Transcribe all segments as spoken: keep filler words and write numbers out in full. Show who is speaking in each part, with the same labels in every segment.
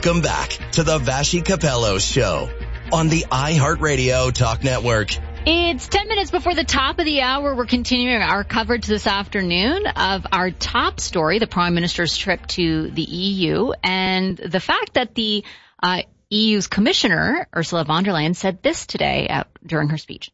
Speaker 1: Welcome back to the Vassy Capello Show on the iHeartRadio Talk Network.
Speaker 2: It's ten minutes before the top of the hour. We're continuing our coverage this afternoon of our top story, the Prime Minister's trip to the E U, and the fact that the uh, E U's Commissioner, Ursula von der Leyen, said this today uh, during her speech.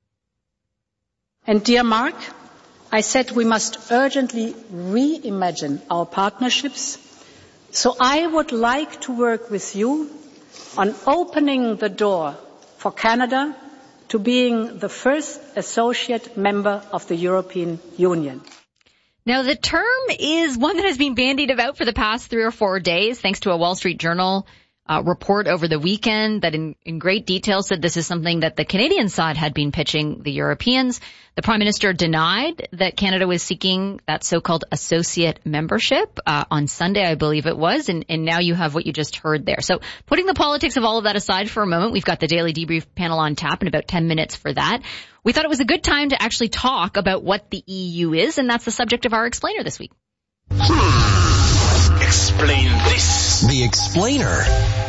Speaker 3: And dear Mark, I said we must urgently reimagine our partnerships. So I would like to work with you on opening the door for Canada to being the first associate member of the European Union.
Speaker 2: Now, the term is one that has been bandied about for the past three or four days, thanks to a Wall Street Journal uh, report over the weekend that in, in great detail said this is something that the Canadian side had been pitching the Europeans. The Prime Minister denied that Canada was seeking that so-called associate membership uh, on Sunday, I believe it was, and, and now you have what you just heard there. So putting the politics of all of that aside for a moment, we've got the Daily Debrief panel on tap in about ten minutes for that. We thought it was a good time to actually talk about what the E U is, and that's the subject of our Explainer this week.
Speaker 1: Hmm. Explain this. The Explainer.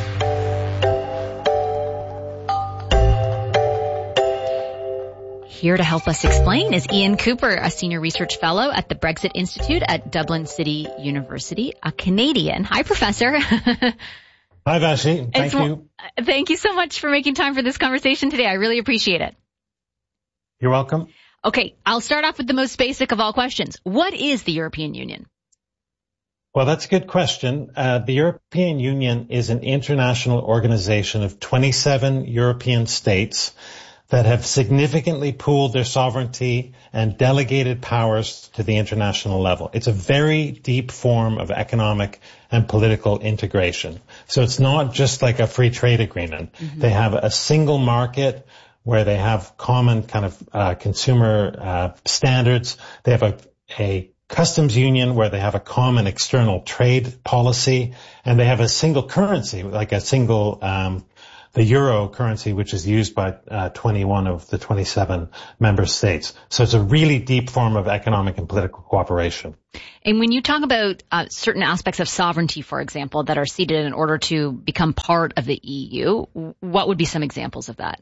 Speaker 2: Here to help us explain is Ian Cooper, a senior research fellow at the Brexit Institute at Dublin City University, a Canadian. Hi, Professor.
Speaker 4: Hi, Vassy. Thank you.
Speaker 2: Thank you so much for making time for this conversation today. I really appreciate it.
Speaker 4: You're welcome.
Speaker 2: Okay, I'll start off with the most basic of all questions. What is the European Union?
Speaker 4: Well, that's a good question. Uh, the European Union is an international organization of twenty-seven European states that have significantly pooled their sovereignty and delegated powers to the international level. It's a very deep form of economic and political integration. So it's not just like a free trade agreement. Mm-hmm. They have a single market where they have common kind of uh, consumer uh, standards. They have a, a customs union where they have a common external trade policy, and they have a single currency, like a single um the euro currency, which is used by uh, twenty-one of the twenty-seven member states. So it's a really deep form of economic and political cooperation.
Speaker 2: And when you talk about uh, certain aspects of sovereignty, for example, that are ceded in order to become part of the E U, what would be some examples of that?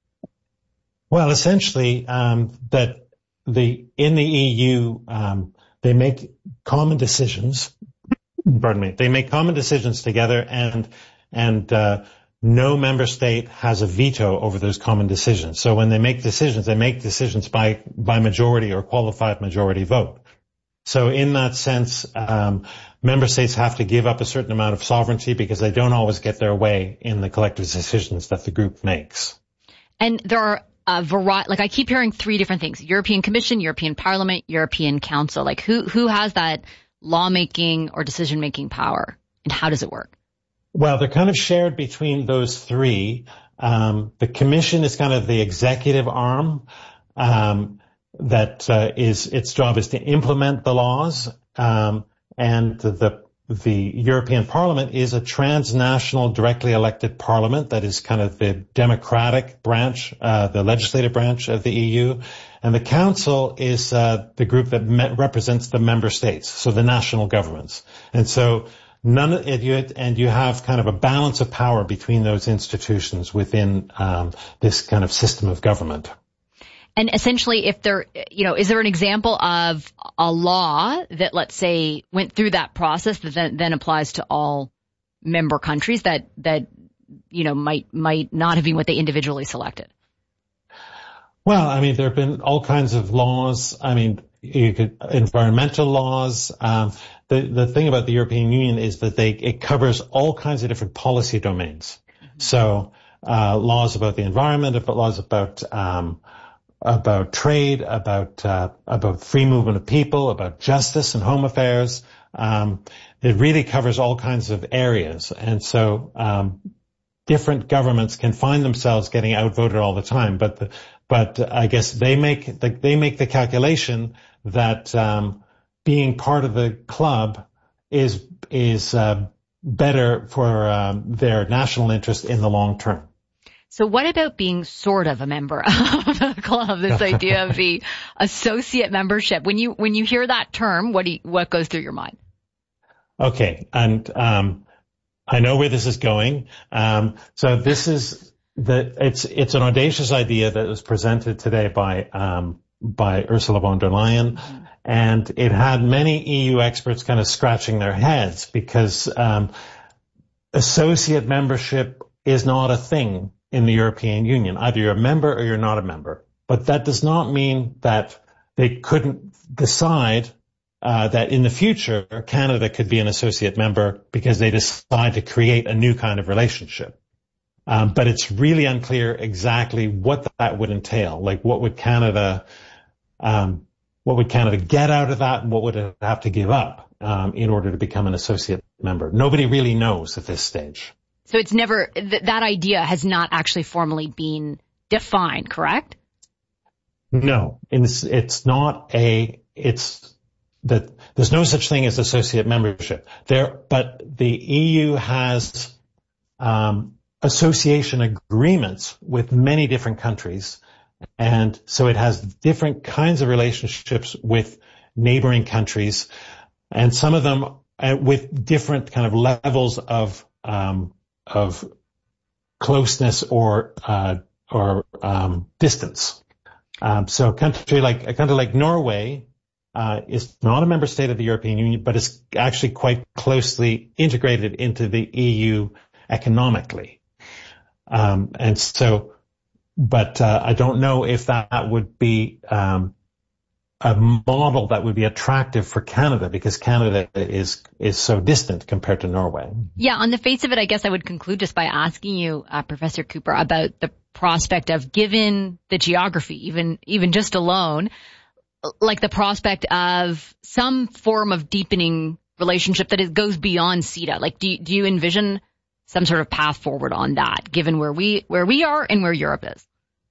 Speaker 4: Well, essentially, um, that the in the E U, um, they make common decisions. Pardon me. They make common decisions together, and and uh, no member state has a veto over those common decisions. So when they make decisions, they make decisions by, by majority or qualified majority vote. So in that sense, um, member states have to give up a certain amount of sovereignty because they don't always get their way in the collective decisions that the group makes.
Speaker 2: And there are a variety, like I keep hearing three different things: European Commission, European Parliament, European Council. Like who, who has that lawmaking or decision-making power, and how does it work?
Speaker 4: Well, they're kind of shared between those three. Um, the Commission is kind of the executive arm um, that uh, is its job is to implement the laws, um, and the the European Parliament is a transnational, directly elected parliament that is kind of the democratic branch, uh, the legislative branch of the E U, and the Council is uh, the group that me- represents the member states, so the national governments, and so. None of it, and you have kind of a balance of power between those institutions within um, this kind of system of government.
Speaker 2: And essentially, if there, you know, is there an example of a law that, let's say, went through that process that then, then applies to all member countries that that you know might might not have been what they individually selected?
Speaker 4: Well, I mean, there have been all kinds of laws. I mean, you could environmental laws. Um, the the thing about the European Union is that they it covers all kinds of different policy domains. Mm-hmm. So uh, laws about the environment, about laws about um, about trade, about uh, about free movement of people, about justice and home affairs. Um, it really covers all kinds of areas, and so um, different governments can find themselves getting outvoted all the time. But the, but I guess they make the, they make the calculation that um, being part of the club is is uh, better for um, their national interest in the long term.
Speaker 2: So what about being sort of a member of the club? This idea of the associate membership. When you when you hear that term, what do you, what goes through your mind?
Speaker 4: Okay, and um, I know where this is going. Um, so this is the, it's, it's an audacious idea that was presented today by, um, by Ursula von der Leyen. Mm-hmm. And it had many E U experts kind of scratching their heads because, um, associate membership is not a thing in the European Union. Either you're a member or you're not a member. But that does not mean that they couldn't decide uh, that in the future Canada could be an associate member because they decide to create a new kind of relationship. Um, but it's really unclear exactly what that would entail. Like, what would Canada, um, what would Canada get out of that, and what would it have to give up um, in order to become an associate member? Nobody really knows at this stage.
Speaker 2: So it's never th- that idea has not actually formally been defined, correct?
Speaker 4: No, it's, it's not a, it's that there's no such thing as associate membership there, but the E U has, um, association agreements with many different countries. And so it has different kinds of relationships with neighboring countries, and some of them uh, with different kind of levels of, um, of closeness or, uh, or, um, distance. Um, so a country like, a country like Norway, uh, is not a member state of the European Union, but is actually quite closely integrated into the E U economically. Um, and so, but, uh, I don't know if that would be, um, a model that would be attractive for Canada, because Canada is, is so distant compared to Norway.
Speaker 2: Yeah, on the face of it, I guess I would conclude just by asking you, uh, Professor Cooper, about the prospect of, given the geography, even, even just alone, like the prospect of some form of deepening relationship that it goes beyond CETA. Like, do you, do you envision some sort of path forward on that, given where we, where we are and where Europe is?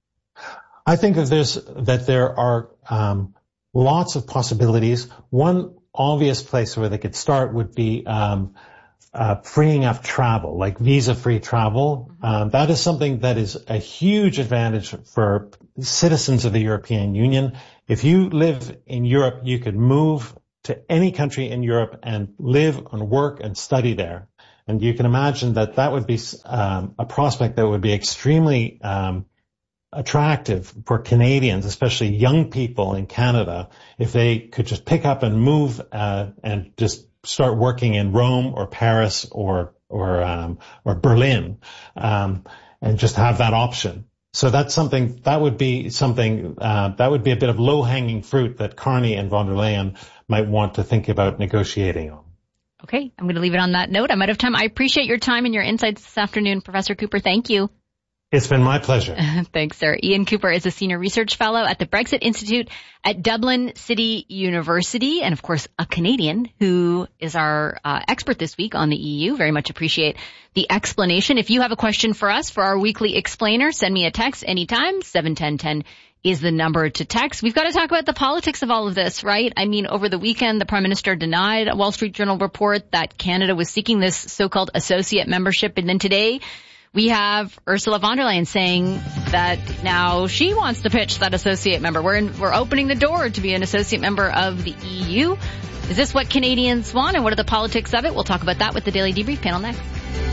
Speaker 4: I think that there's, that there are, um, lots of possibilities. One obvious place where they could start would be, um, Uh, freeing up travel, like visa-free travel. Um, that is something that is a huge advantage for citizens of the European Union. If you live in Europe, you could move to any country in Europe and live and work and study there. And you can imagine that that would be um, a prospect that would be extremely um, attractive for Canadians, especially young people in Canada, if they could just pick up and move uh, and just start working in Rome or Paris or or um, or Berlin, um, and just have that option. So that's something that would be something uh, that would be a bit of low-hanging fruit that Carney and von der Leyen might want to think about negotiating on.
Speaker 2: Okay, I'm going to leave it on that note. I'm out of time. I appreciate your time and your insights this afternoon, Professor Cooper. Thank you.
Speaker 4: It's been my pleasure.
Speaker 2: Thanks, sir. Ian Cooper is a senior research fellow at the Brexit Institute at Dublin City University, and of course a Canadian who is our uh, expert this week on the E U. Very much appreciate the explanation. If you have a question for us for our weekly explainer, send me a text anytime. seven ten ten is the number to text. We've got to talk about the politics of all of this, right? I mean, over the weekend, the Prime Minister denied a Wall Street Journal report that Canada was seeking this so-called associate membership, and then today we have Ursula von der Leyen saying that now she wants to pitch that associate member. We're in, we're opening the door to be an associate member of the E U. Is this what Canadians want, and what are the politics of it? We'll talk about that with the Daily Debrief panel next.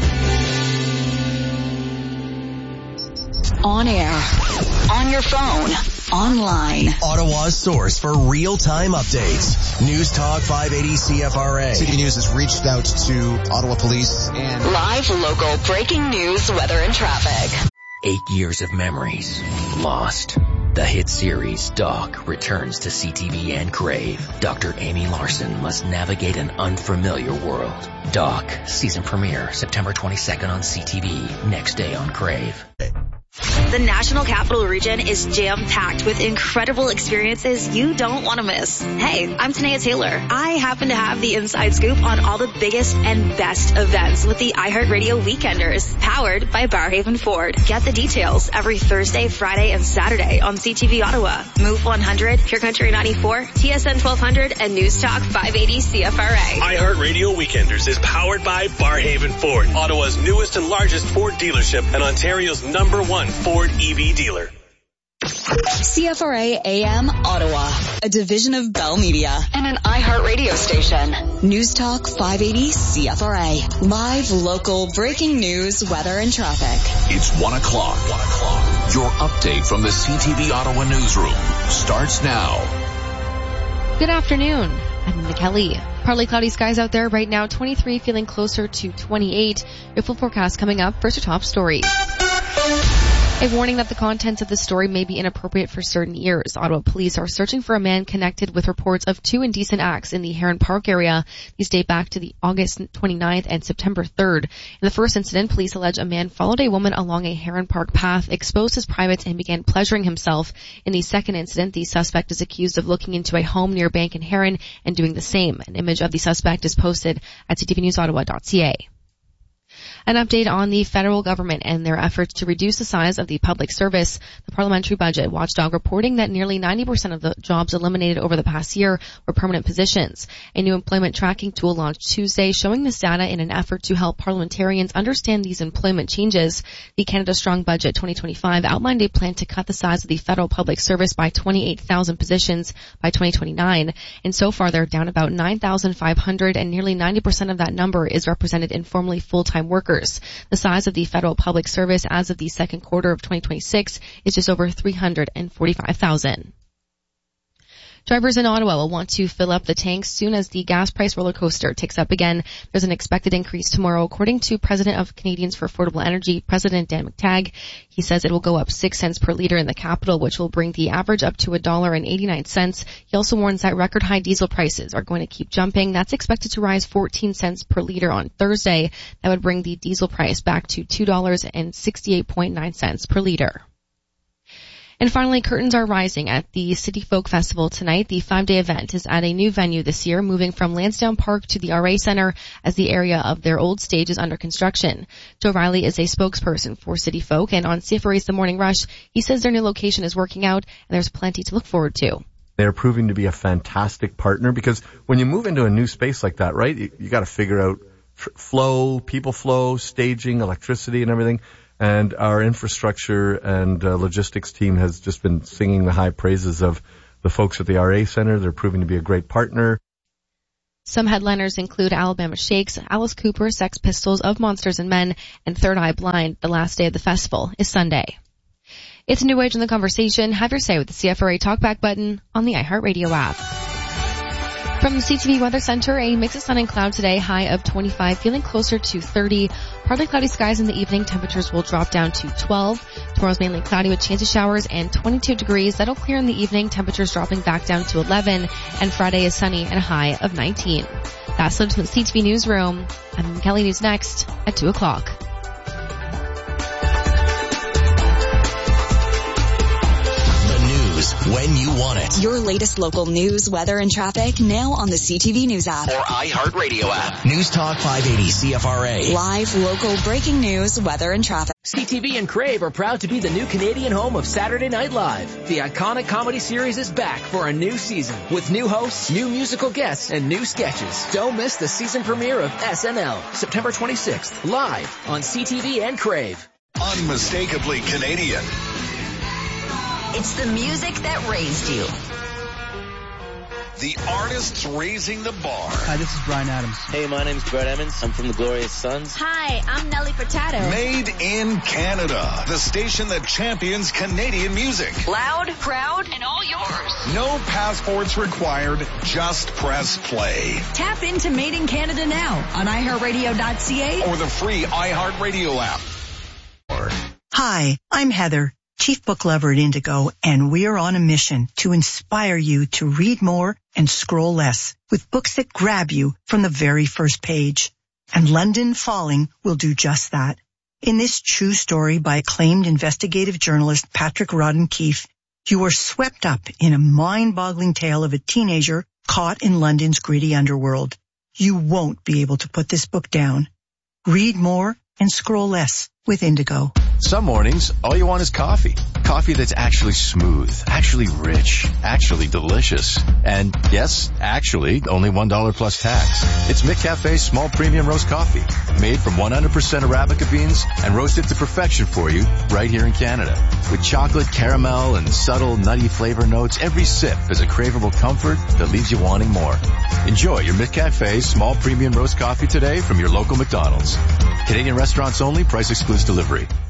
Speaker 5: On air, on your phone, online.
Speaker 1: Ottawa's source for real-time updates. News Talk five eighty C F R A.
Speaker 6: City News has reached out to Ottawa Police and
Speaker 5: live local breaking news, weather and traffic.
Speaker 7: Eight years of memories lost. The hit series Doc returns to C T V and Crave. Doctor Amy Larson must navigate an unfamiliar world. Doc season premiere September twenty-second on C T V. Next day on Crave.
Speaker 8: The National Capital Region is jam-packed with incredible experiences you don't want to miss. Hey, I'm Tanea Taylor. I happen to have the inside scoop on all the biggest and best events with the iHeartRadio Weekenders, powered by Barrhaven Ford. Get the details every Thursday, Friday, and Saturday on C T V Ottawa, Move one hundred, Pure Country ninety-four, T S N twelve hundred, and News Talk five eighty C F R A.
Speaker 9: iHeartRadio Weekenders is powered by Barrhaven Ford, Ottawa's newest and largest Ford dealership and Ontario's number one Ford E V dealer.
Speaker 5: C F R A A M Ottawa, a division of Bell Media and an iHeart radio station. News Talk five eighty C F R A. Live, local, breaking news, weather, and traffic.
Speaker 10: It's one o'clock. One o'clock. Your update from the C T V Ottawa newsroom starts now.
Speaker 11: Good afternoon. I'm Linda Kelly. Partly cloudy skies out there right now, twenty-three, feeling closer to twenty-eight. Your full forecast coming up. First, your top stories. A warning that the contents of the story may be inappropriate for certain ears. Ottawa police are searching for a man connected with reports of two indecent acts in the Heron Park area. These date back to the August twenty-ninth and September third. In the first incident, police allege a man followed a woman along a Heron Park path, exposed his privates, and began pleasuring himself. In the second incident, the suspect is accused of looking into a home near Bank and Heron and doing the same. An image of the suspect is posted at c t v news ottawa dot c a. An update on the federal government and their efforts to reduce the size of the public service. The Parliamentary Budget Watchdog reporting that nearly ninety percent of the jobs eliminated over the past year were permanent positions. A new employment tracking tool launched Tuesday showing this data in an effort to help parliamentarians understand these employment changes. The Canada Strong Budget twenty twenty-five outlined a plan to cut the size of the federal public service by twenty-eight thousand positions by twenty twenty-nine. And so far they're down about nine thousand five hundred, and nearly ninety percent of that number is represented in formerly full-time workers. The size of the federal public service as of the second quarter of twenty twenty-six is just over three hundred forty-five thousand. Drivers in Ottawa will want to fill up the tanks soon as the gas price roller coaster ticks up again. There's an expected increase tomorrow, according to President of Canadians for Affordable Energy, President Dan McTagg. He says it will go up six cents per litre in the capital, which will bring the average up to one dollar and eighty-nine cents. He also warns that record high diesel prices are going to keep jumping. That's expected to rise fourteen cents per litre on Thursday. That would bring the diesel price back to two dollars and sixty-eight point nine cents per litre. And finally, curtains are rising at the City Folk Festival tonight. The five-day event is at a new venue this year, moving from Lansdowne Park to the R A Centre as the area of their old stage is under construction. Joe Riley is a spokesperson for City Folk, and on C F R A's The Morning Rush, he says their new location is working out and there's plenty to look forward to.
Speaker 12: They're proving to be a fantastic partner because when you move into a new space like that, right, you, you got to figure out tr- flow, people flow, staging, electricity and everything. And our infrastructure and uh, logistics team has just been singing the high praises of the folks at the R A Centre. They're proving to be a great partner.
Speaker 11: Some headliners include Alabama Shakes, Alice Cooper, Sex Pistols, Of Monsters and Men, and Third Eye Blind. The last day of the festival is Sunday. It's a new age in the conversation. Have your say with the C F R A Talkback button on the iHeartRadio app. From the C T V Weather Center, a mix of sun and cloud today, high of twenty-five, feeling closer to thirty. Partly cloudy skies in the evening, temperatures will drop down to twelve. Tomorrow's mainly cloudy with chance of showers and twenty-two degrees. That'll clear in the evening, temperatures dropping back down to eleven. And Friday is sunny and a high of nineteen. That's it from the C T V Newsroom. I'm Kelly. News next at two o'clock.
Speaker 1: When you want it.
Speaker 5: Your latest local news, weather, and traffic now on the C T V News app.
Speaker 1: Or iHeartRadio app. News Talk five eighty C F R A.
Speaker 5: Live, local, breaking news, weather, and traffic.
Speaker 7: C T V and Crave are proud to be the new Canadian home of Saturday Night Live. The iconic comedy series is back for a new season with new hosts, new musical guests, and new sketches. Don't miss the season premiere of S N L, September twenty-sixth, live on C T V and Crave.
Speaker 10: Unmistakably Canadian.
Speaker 5: It's the music that raised you.
Speaker 10: The artists raising the bar.
Speaker 13: Hi, this is Bryan Adams.
Speaker 14: Hey, my name's Brett Emmons. I'm from the Glorious Sons.
Speaker 15: Hi, I'm Nelly Furtado.
Speaker 10: Made in Canada. The station that champions Canadian music.
Speaker 5: Loud, proud, and all yours.
Speaker 10: No passports required. Just press play.
Speaker 5: Tap into Made in Canada now on i heart radio dot c a
Speaker 10: or the free iHeartRadio app.
Speaker 16: Hi, I'm Heather, Chief Book Lover at Indigo, and we're on a mission to inspire you to read more and scroll less with books that grab you from the very first page. And London Falling will do just that. In this true story by acclaimed investigative journalist Patrick Rodden Keefe, you are swept up in a mind-boggling tale of a teenager caught in London's gritty underworld. You won't be able to put this book down. Read more and scroll less with Indigo.
Speaker 13: Some mornings, all you want is coffee. Coffee that's actually smooth, actually rich, actually delicious. And yes, actually, only one dollar plus tax. It's McCafe's small premium roast coffee, made from one hundred percent Arabica beans and roasted to perfection for you right here in Canada. With chocolate, caramel, and subtle nutty flavor notes, every sip is a craveable comfort that leaves you wanting more. Enjoy your McCafe small premium roast coffee today from your local McDonald's. Canadian restaurants only, price excludes delivery.